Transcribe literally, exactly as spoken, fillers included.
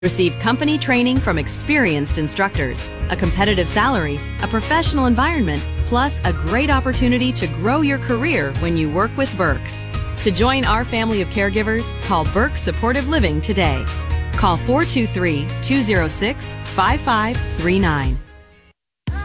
Receive company training from experienced instructors, a competitive salary, a professional environment, plus a great opportunity to grow your career when you work with Berks. To join our family of caregivers, call Berks Supportive Living today. Call four two three, two zero six, five five three nine.